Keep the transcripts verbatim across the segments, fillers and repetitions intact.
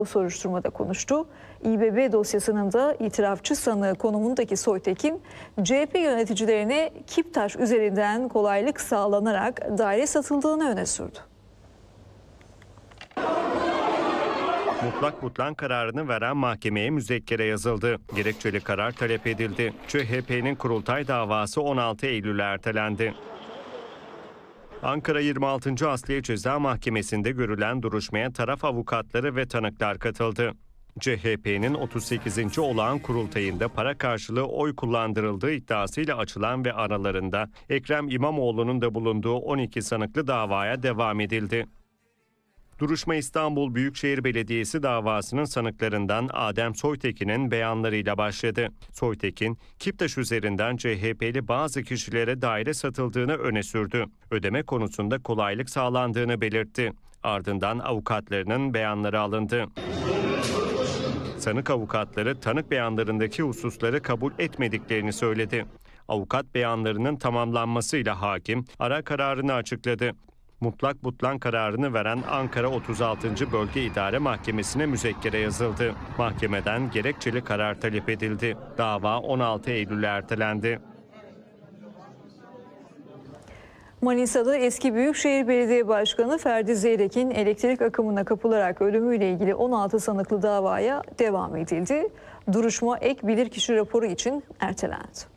soruşturmada konuştu. İBB dosyasının da itirafçı sanığı konumundaki Soytekin, C H P yöneticilerine Kiptaş üzerinden kolaylık sağlanarak daire satıldığını öne sürdü. Mutlak butlan kararını veren mahkemeye müzekkere yazıldı. Gerekçeli karar talep edildi. C H P'nin kurultay davası on altı Eylül'e ertelendi. Ankara yirmi altıncı Asliye Ceza Mahkemesi'nde görülen duruşmaya taraf avukatları ve tanıklar katıldı. C H P'nin otuz sekizinci olağan kurultayında para karşılığı oy kullandırıldığı iddiasıyla açılan ve aralarında Ekrem İmamoğlu'nun da bulunduğu on iki sanıklı davaya devam edildi. Duruşma İstanbul Büyükşehir Belediyesi davasının sanıklarından Adem Soytekin'in beyanlarıyla başladı. Soytekin, Kiptaş üzerinden C H P'li bazı kişilere daire satıldığını öne sürdü. Ödeme konusunda kolaylık sağlandığını belirtti. Ardından avukatlarının beyanları alındı. Sanık avukatları tanık beyanlarındaki hususları kabul etmediklerini söyledi. Avukat beyanlarının tamamlanmasıyla hakim ara kararını açıkladı. Mutlak butlan kararını veren Ankara otuz altıncı Bölge İdare Mahkemesi'ne müzekkere yazıldı. Mahkemeden gerekçeli karar talep edildi. Dava on altı Eylül'e ertelendi. Manisa'da eski Büyükşehir Belediye Başkanı Ferdi Zeyrek'in elektrik akımına kapılarak ölümüyle ilgili on altı sanıklı davaya devam edildi. Duruşma ek bilirkişi raporu için ertelendi.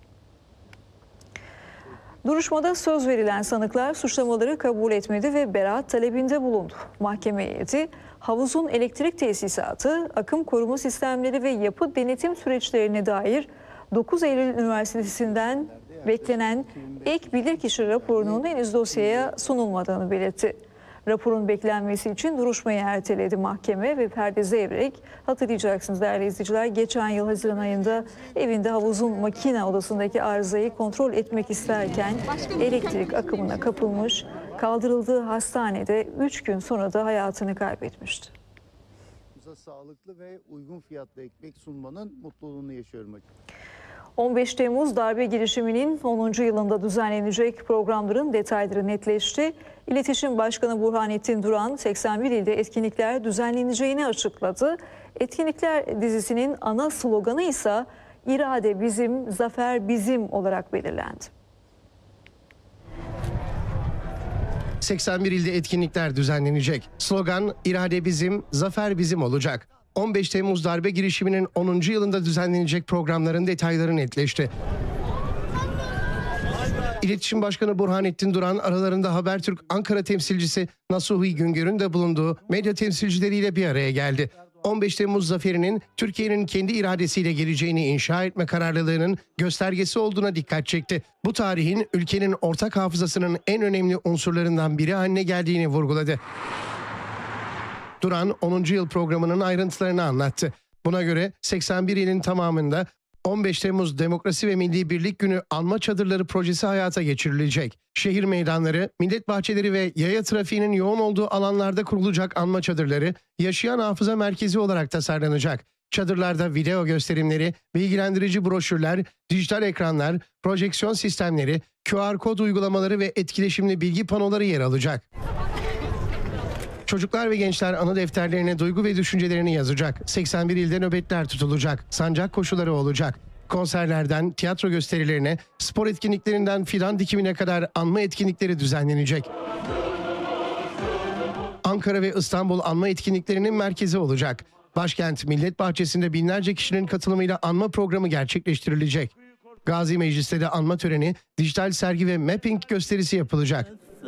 Duruşmada söz verilen sanıklar suçlamaları kabul etmedi ve beraat talebinde bulundu. Mahkeme heyeti havuzun elektrik tesisatı, akım koruma sistemleri ve yapı denetim süreçlerine dair dokuz Eylül Üniversitesi'nden beklenen ek bilirkişi raporunun henüz dosyaya sunulmadığını belirtti. Raporun beklenmesi için duruşmayı erteledi mahkeme ve Ferdi Zeyrek, hatırlayacaksınız değerli izleyiciler, geçen yıl Haziran ayında evinde havuzun makine odasındaki arızayı kontrol etmek isterken elektrik akımına kapılmış, kaldırıldığı hastanede üç gün sonra da hayatını kaybetmişti. Sağlıklı ve uygun fiyatlı ekmek sunmanın mutluluğunu yaşıyorum. on beş Temmuz darbe girişiminin onuncu yılında düzenlenecek programların detayları netleşti. İletişim Başkanı Burhanettin Duran seksen bir ilde etkinlikler düzenleneceğini açıkladı. Etkinlikler dizisinin ana sloganı ise "İrade bizim, zafer bizim" olarak belirlendi. seksen bir ilde etkinlikler düzenlenecek. Slogan "İrade bizim, zafer bizim" olacak. on beş Temmuz darbe girişiminin onuncu yılında düzenlenecek programların detayları netleşti. İletişim Başkanı Burhanettin Duran aralarında Habertürk Ankara temsilcisi Nasuhi Güngör'ün de bulunduğu medya temsilcileriyle bir araya geldi. on beş Temmuz zaferinin Türkiye'nin kendi iradesiyle geleceğini inşa etme kararlılığının göstergesi olduğuna dikkat çekti. Bu tarihin ülkenin ortak hafızasının en önemli unsurlarından biri haline geldiğini vurguladı. Duran onuncu yıl programının ayrıntılarını anlattı. Buna göre seksen bir ilin tamamında on beş Temmuz Demokrasi ve Milli Birlik Günü Anma Çadırları projesi hayata geçirilecek. Şehir meydanları, millet bahçeleri ve yaya trafiğinin yoğun olduğu alanlarda kurulacak anma çadırları yaşayan hafıza merkezi olarak tasarlanacak. Çadırlarda video gösterimleri, bilgilendirici broşürler, dijital ekranlar, projeksiyon sistemleri, Q R kod uygulamaları ve etkileşimli bilgi panoları yer alacak. Çocuklar ve gençler anı defterlerine duygu ve düşüncelerini yazacak. seksen bir ilde nöbetler tutulacak. Sancak koşuları olacak. Konserlerden tiyatro gösterilerine, spor etkinliklerinden fidan dikimine kadar anma etkinlikleri düzenlenecek. Ankara ve İstanbul anma etkinliklerinin merkezi olacak. Başkent Millet Bahçesi'nde binlerce kişinin katılımıyla anma programı gerçekleştirilecek. Gazi Meclis'te de anma töreni, dijital sergi ve mapping gösterisi yapılacak.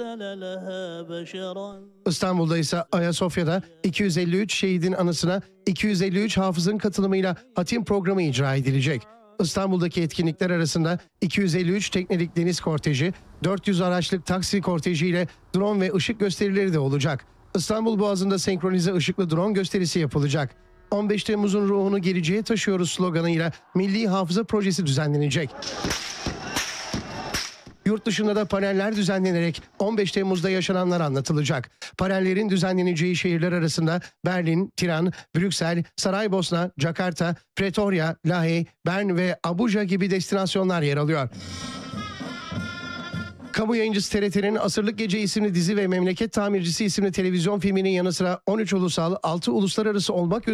İstanbul'da ise Ayasofya'da iki yüz elli üç şehidin anısına iki yüz elli üç hafızın katılımıyla hatim programı icra edilecek. İstanbul'daki etkinlikler arasında iki yüz elli üç teknelik deniz korteji, dört yüz araçlık taksi korteji ile drone ve ışık gösterileri de olacak. İstanbul Boğazı'nda senkronize ışıklı drone gösterisi yapılacak. on beş Temmuz'un ruhunu geleceğe taşıyoruz sloganıyla Milli Hafıza Projesi düzenlenecek. Yurt dışında da paneller düzenlenerek on beş Temmuz'da yaşananlar anlatılacak. Panellerin düzenleneceği şehirler arasında Berlin, Tiran, Brüksel, Saraybosna, Jakarta, Pretoria, Lahey, Bern ve Abuja gibi destinasyonlar yer alıyor. Kamu yayıncısı T R T'nin Asırlık Gece isimli dizi ve Memleket Tamircisi isimli televizyon filminin yanı sıra on üç ulusal, altı uluslararası olmak üzere